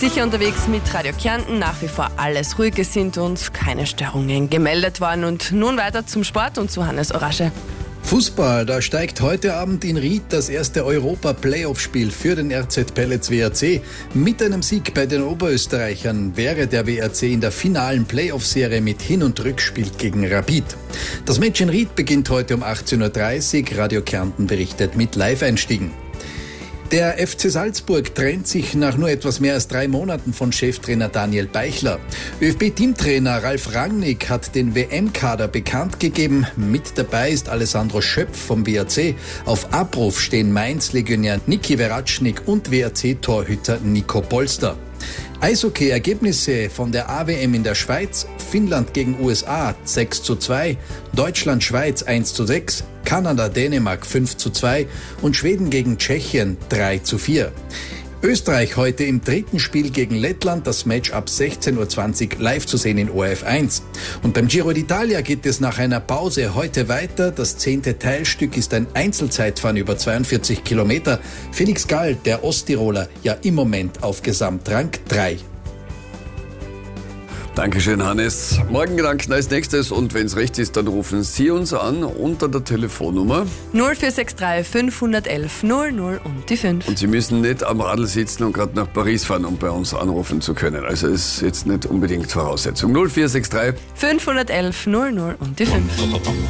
Sicher unterwegs mit Radio Kärnten, nach wie vor alles ruhig, es sind uns keine Störungen gemeldet worden. Und nun weiter zum Sport und zu Hannes Orasche. Fußball, da steigt heute Abend in Ried das erste Europa-Playoff-Spiel für den RZ Pellets WRC. Mit einem Sieg bei den Oberösterreichern wäre der WRC in der finalen Playoff-Serie mit Hin- und Rückspiel gegen Rapid. Das Match in Ried beginnt heute um 18.30 Uhr. Radio Kärnten berichtet mit Live-Einstiegen. Der FC Salzburg trennt sich nach nur etwas mehr als 3 Monaten von Cheftrainer Daniel Beichler. ÖFB-Teamtrainer Ralf Rangnick hat den WM-Kader bekannt gegeben. Mit dabei ist Alessandro Schöpf vom WRC. Auf Abruf stehen Mainz-Legionär Niki Veratschnik und WRC-Torhüter Nico Polster. Eishockey-Ergebnisse von der AWM in der Schweiz: Finnland gegen USA 6:2, Deutschland-Schweiz 1:6, Kanada-Dänemark 5:2 und Schweden gegen Tschechien 3:4. Österreich heute im 3. Spiel gegen Lettland, das Match ab 16:20 Uhr live zu sehen in ORF 1. Und beim Giro d'Italia geht es nach einer Pause heute weiter. Das 10. Teilstück ist ein Einzelzeitfahren über 42 Kilometer. Felix Gall, der Osttiroler, ja im Moment auf Gesamtrang 3. Dankeschön, Hannes. Morgengedanken als nächstes, und wenn es recht ist, dann rufen Sie uns an unter der Telefonnummer 0463 511 00 und die 5. und Sie müssen nicht am Radl sitzen und gerade nach Paris fahren, um bei uns anrufen zu können. Also ist jetzt nicht unbedingt Voraussetzung. 0463 511 00 und die 5.